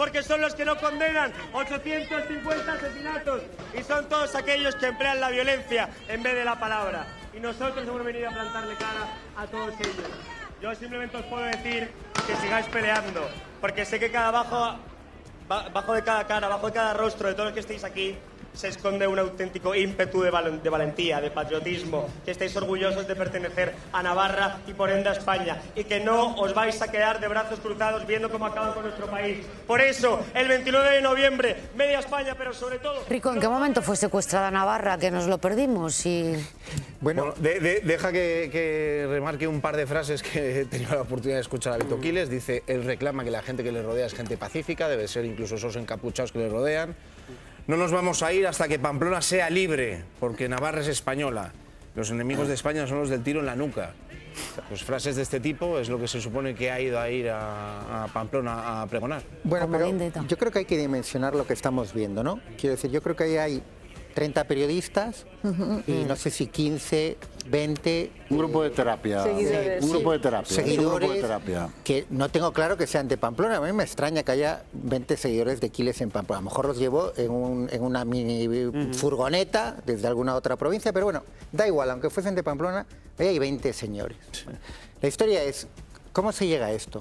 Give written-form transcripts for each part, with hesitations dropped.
porque son los que no condenan 850 asesinatos y son todos aquellos que emplean la violencia en vez de la palabra. Y nosotros hemos venido a plantarle cara a todos ellos. Yo simplemente os puedo decir que sigáis peleando, porque sé que bajo de cada cara, bajo de cada rostro de todos los que estéis aquí, se esconde un auténtico ímpetu de valentía, de patriotismo, que estáis orgullosos de pertenecer a Navarra y por ende a España, y que no os vais a quedar de brazos cruzados viendo cómo acaban con nuestro país. Por eso, el 29 de noviembre, media España, pero sobre todo... Rico, ¿en qué momento fue secuestrada Navarra, que nos lo perdimos? Bueno, deja que remarque un par de frases que he tenido la oportunidad de escuchar a Vito Quiles. Dice, él reclama que la gente que le rodea es gente pacífica, debe ser incluso esos encapuchados que le rodean. No nos vamos a ir hasta que Pamplona sea libre, porque Navarra es española. Los enemigos de España son los del tiro en la nuca. Pues frases de este tipo es lo que se supone que ha ido a Pamplona a pregonar. Bueno, pero yo creo que hay que dimensionar lo que estamos viendo, ¿no? Quiero decir, yo creo que ahí hay 30 periodistas y no sé si 15, 20... Un grupo de terapia. Seguidores. Un grupo de terapia. Seguidores, un grupo de terapia. Que no tengo claro que sean de Pamplona. A mí me extraña que haya 20 seguidores de Quiles en Pamplona. A lo mejor los llevo en una mini furgoneta desde alguna otra provincia, pero bueno, da igual, aunque fuesen de Pamplona, ahí hay 20 señores. La historia es, ¿cómo se llega a esto?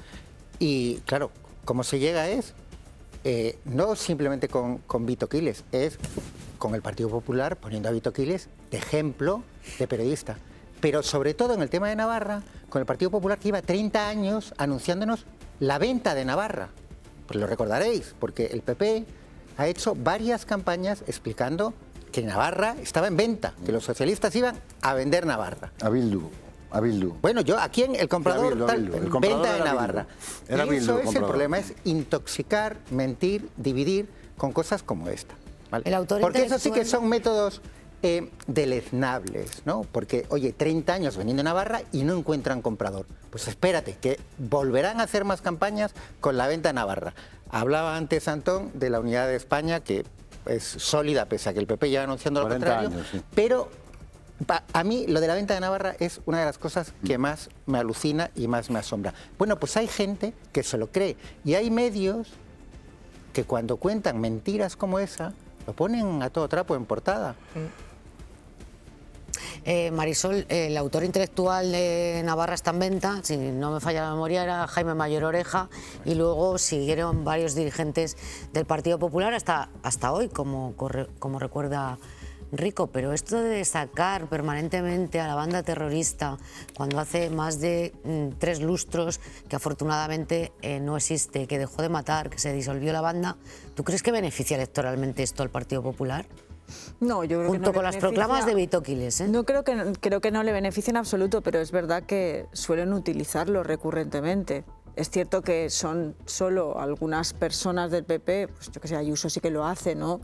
Y claro, ¿cómo se llega es no simplemente con Vito Quiles, es con el Partido Popular poniendo a Vito Quiles de ejemplo de periodista. Pero sobre todo en el tema de Navarra, con el Partido Popular que lleva 30 años anunciándonos la venta de Navarra. Pues lo recordaréis, porque el PP ha hecho varias campañas explicando que Navarra estaba en venta, que los socialistas iban a vender Navarra. A Bildu. Bueno, yo aquí en el comprador, venta de Navarra. Era y eso Bildu, es el problema, es intoxicar, mentir, dividir con cosas como esta. ¿Vale? Porque eso sí que son métodos deleznables, ¿no? Porque, oye, 30 años vendiendo Navarra y no encuentran comprador. Pues espérate, que volverán a hacer más campañas con la venta de Navarra. Hablaba antes Antón de la unidad de España, que es sólida, pese a que el PP lleva anunciando lo contrario, pero a mí lo de la venta de Navarra es una de las cosas que más me alucina y más me asombra. Bueno, pues hay gente que se lo cree y hay medios que cuando cuentan mentiras como esa, lo ponen a todo trapo en portada. Marisol, el autor intelectual de Navarra está en venta, si no me falla la memoria, era Jaime Mayor Oreja, y luego siguieron varios dirigentes del Partido Popular hasta hoy, como recuerda Rico. Pero esto de sacar permanentemente a la banda terrorista cuando hace más de 3 lustros que afortunadamente no existe, que dejó de matar, que se disolvió la banda, ¿tú crees que beneficia electoralmente esto al Partido Popular? No, yo creo junto que no con las proclamas de Vito Quiles, ¿eh? No creo que no le beneficie en absoluto, pero es verdad que suelen utilizarlo recurrentemente. Es cierto que son solo algunas personas del PP, pues yo que sé, Ayuso sí que lo hace, no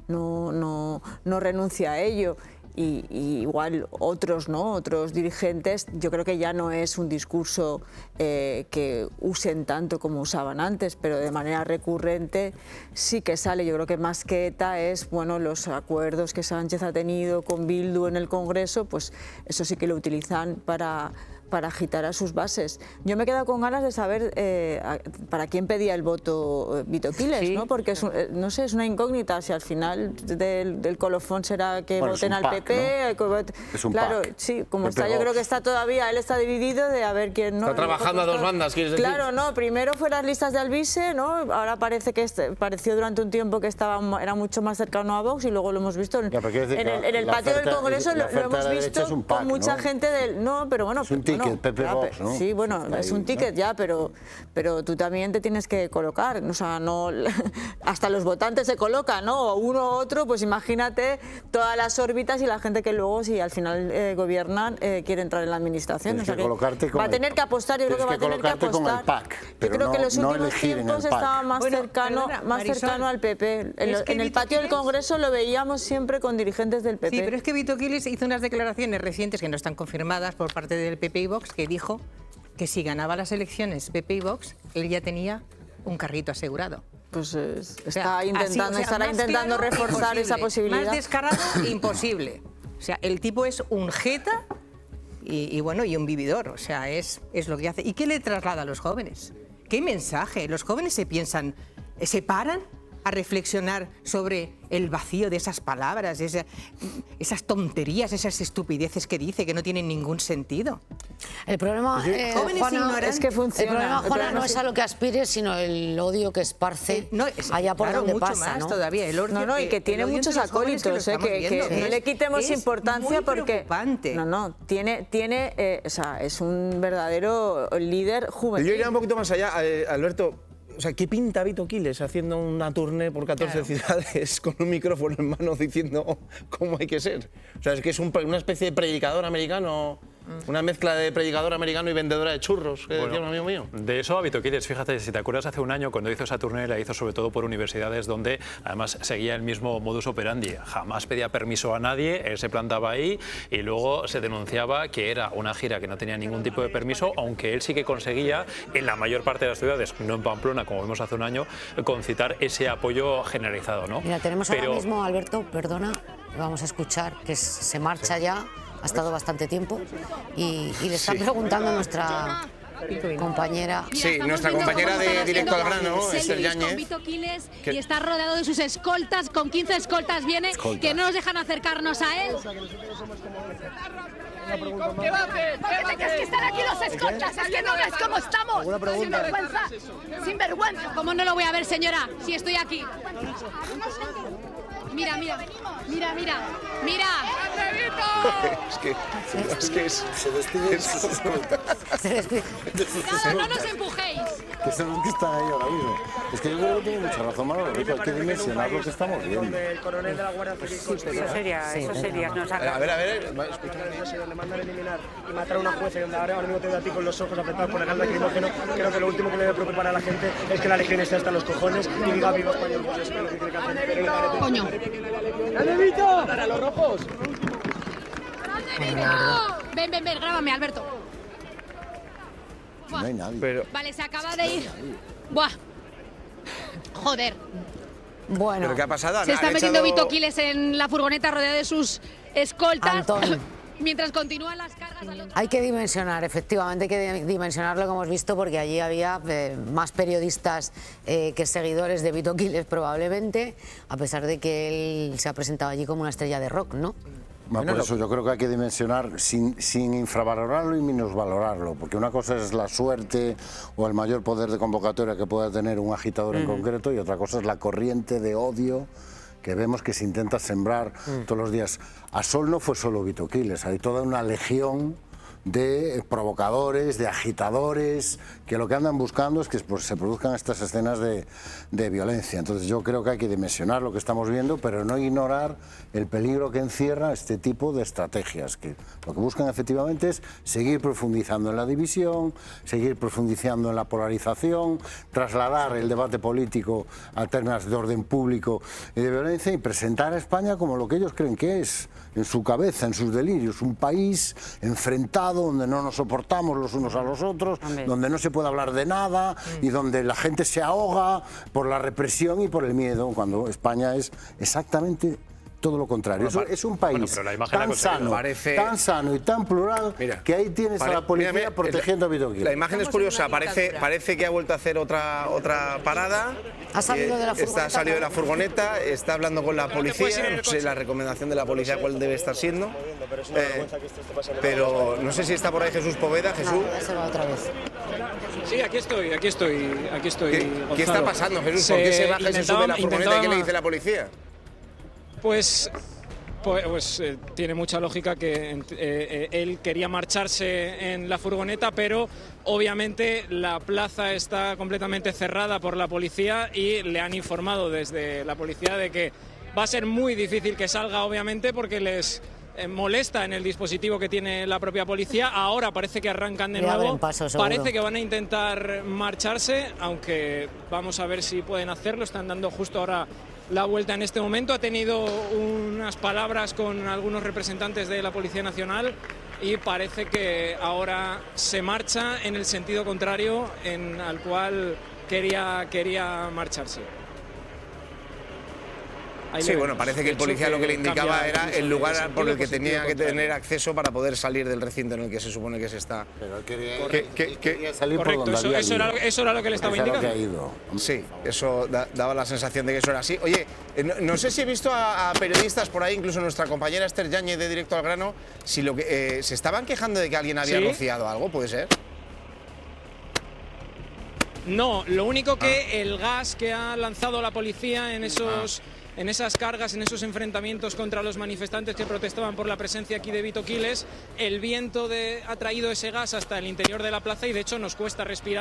renuncia a ello. Y igual otros, ¿no? Otros dirigentes, yo creo que ya no es un discurso que usen tanto como usaban antes, pero de manera recurrente sí que sale. Yo creo que más que ETA es, bueno, los acuerdos que Sánchez ha tenido con Bildu en el Congreso, pues eso sí que lo utilizan para agitar a sus bases. Yo me he quedado con ganas de saber para quién pedía el voto Vito Quiles, sí, ¿no? Porque no sé, es una incógnita si al final del colofón será que voten al PP. ¿No? Es un claro, pack. sí, como PP está, yo Vox. Creo que está todavía, él está dividido de a ver quién no. Está trabajando a dos bandas, ¿quieres decir? Claro, no, primero fue las listas de Alvise, ¿no? Ahora parece que pareció durante un tiempo que era mucho más cercano a Vox y luego lo hemos visto en el patio del Congreso, lo hemos visto con mucha gente del... No, pero bueno... Es un ticket, PP Vox, ¿no? Sí, bueno, es un ticket ya, pero tú también te tienes que colocar, o sea, no... Hasta los votantes se colocan, ¿no? Uno u otro, pues imagínate todas las órbitas y la gente que luego, si al final gobiernan, quiere entrar en la administración. Tienes o sea que colocarte con va a tener que apostar, yo creo que va a tener que apostar. Con el PAC, yo creo que en los últimos tiempos estaba más cercano al PP. En el patio del Congreso lo veíamos siempre con dirigentes del PP. Sí, pero es que Vito Quiles hizo unas declaraciones recientes que no están confirmadas por parte del PP y Vox, que dijo que si ganaba las elecciones PP y Vox, él ya tenía un carrito asegurado. Pues estará intentando reforzar esa posibilidad. Más descarado, imposible. O sea, el tipo es un jeta y un vividor. O sea, es lo que hace. ¿Y qué le traslada a los jóvenes? ¿Qué mensaje? Los jóvenes se piensan se paran a reflexionar sobre el vacío de esas palabras, esas tonterías, esas estupideces que dice, que no tienen ningún sentido. El problema, Juana, es que funciona. El problema, Juana, no es a lo que aspires, sino el odio que esparce allá por donde mucho pasa, más ¿no? todavía. El odio y que tiene muchos acólitos, que no le quitemos importancia porque tiene, o sea, es un verdadero líder juvenil. Yo iría un poquito más allá, Alberto. O sea, ¿qué pinta Vito Quiles haciendo una tournée por 14 ciudades con un micrófono en mano diciendo cómo hay que ser? O sea, es que es una especie de predicador americano, una mezcla de predicador americano y vendedora de churros, que decía un amigo mío. De eso a Vito Quiles, fíjate, si te acuerdas hace un año cuando hizo esa tournée, la hizo sobre todo por universidades donde además seguía el mismo modus operandi. Jamás pedía permiso a nadie, él se plantaba ahí y luego se denunciaba que era una gira que no tenía ningún tipo de permiso, aunque él sí que conseguía en la mayor parte de las ciudades, no en Pamplona, como vimos hace un año, concitar ese apoyo generalizado, ¿no? Mira, tenemos ahora mismo, Alberto, perdona, vamos a escuchar que se marcha ya, ha estado bastante tiempo, y le están preguntando a nuestra compañera. Sí, nuestra compañera de Directo al Grano, Esther Yáñez. Con Vito Quiles y está rodeado de sus escoltas, con 15 escoltas viene, que no nos dejan acercarnos a él. ¿Qué va a hacer? Porque te crees que están aquí los escoltas, es que no ves cómo estamos. Sin vergüenza. ¿Cómo no lo voy a ver, señora, si estoy aquí? Mira, mira, mira, mira, mira. Es que se despide sus escoltas. Cuidado, no nos empujéis. Que son los que están ahí ahora mismo. Es que yo creo que tiene mucha razón, Manolo. Hay que dimensionar lo que estamos viendo. El coronel de la Guardia Civil Eso sería. A ver. Le mandan a eliminar y matar a una jueza y ahora mismo te veo a ti con los ojos apretados por el gas lacrimógeno. Creo que lo último que le debe preocupar a la gente es que la legión esté hasta los cojones y diga viva España. Pues eso es lo que tiene que hacer. Coño. ¡Dale, Vito! ¡Para los rojos! Ven, grábame, Alberto. No hay nadie. Pero, Vale, se acaba de ir. Buah. Joder. Bueno, ¿pero qué ha pasado? Se está metiendo Vito Quiles en la furgoneta rodeado de sus escoltas. Antón. Mientras continúan las cargas al otro. hay que dimensionar, efectivamente hay que dimensionar lo que hemos visto, porque allí había más periodistas que seguidores de Vito Quiles probablemente, a pesar de que él se ha presentado allí como una estrella de rock, ¿no? Por eso yo creo que hay que dimensionar sin infravalorarlo y minusvalorarlo, porque una cosa es la suerte o el mayor poder de convocatoria que pueda tener un agitador en concreto, y otra cosa es la corriente de odio que vemos que se intenta sembrar todos los días. A Sol no fue solo Vito Quiles, hay toda una legión de provocadores, de agitadores, que lo que andan buscando es que se produzcan estas escenas de violencia. Entonces yo creo que hay que dimensionar lo que estamos viendo, pero no ignorar el peligro que encierra este tipo de estrategias, que lo que buscan efectivamente es seguir profundizando en la división, seguir profundizando en la polarización, trasladar el debate político a temas de orden público y de violencia, y presentar a España como lo que ellos creen que es, en su cabeza, en sus delirios, un país enfrentado, donde no nos soportamos los unos a los otros, donde no se puede hablar de nada y donde la gente se ahoga por la represión y por el miedo, cuando España es exactamente todo lo contrario. Es un país tan sano y tan plural, que ahí tienes a la policía protegiendo a Vito Quiles. La imagen es curiosa, parece que ha vuelto a hacer otra parada. Ha salido de la furgoneta. Ha salido de la furgoneta, está hablando con la policía, no sé la recomendación de la policía cuál debe estar siendo. Pero no sé si está por ahí Jesús Poveda. Jesús. Se va otra vez. Sí, aquí estoy. ¿Qué está pasando, Jesús? ¿Por qué se baja y se sube la furgoneta y qué le dice la policía? Pues tiene mucha lógica que él quería marcharse en la furgoneta, pero obviamente la plaza está completamente cerrada por la policía y le han informado desde la policía de que va a ser muy difícil que salga, obviamente, porque les molesta en el dispositivo que tiene la propia policía. Ahora parece que arrancan de nuevo, parece que van a intentar marcharse, aunque vamos a ver si pueden hacerlo. Están dando justo ahora la vuelta en este momento. Ha tenido unas palabras con algunos representantes de la Policía Nacional y parece que ahora se marcha en el sentido contrario al cual quería marcharse. ahí Sí, le bueno, vemos. parece que De el hecho, policía lo que le indicaba cambia era incluso el de lugar sentido por el que positivo tenía que contrario. tener acceso para poder salir del recinto en el que se supone que se está. Pero él quería, Que- quería salir por Correcto, donde había eso ido. eso era lo que le estaba Eso es lo que ha indicando. ido. Sí, eso daba la sensación de que eso era así. Oye, no sé si he visto a periodistas por ahí, incluso nuestra compañera Esther Yáñez de Directo al Grano, si lo que se estaban quejando de que alguien había ¿Sí? rociado algo, ¿puede ser? No, lo único que el gas que ha lanzado la policía en esas cargas, en esos enfrentamientos contra los manifestantes que protestaban por la presencia aquí de Vito Quiles, el viento ha traído ese gas hasta el interior de la plaza y de hecho nos cuesta respirar.